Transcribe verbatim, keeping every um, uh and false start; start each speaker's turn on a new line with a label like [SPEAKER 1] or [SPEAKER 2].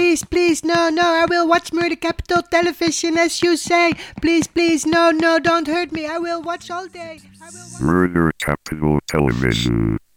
[SPEAKER 1] Please, please, no, no, I will watch Murder Capital Television as you say. Please, please, no, no, don't hurt me. I will watch all day. I will watch-
[SPEAKER 2] Murder Capital Television.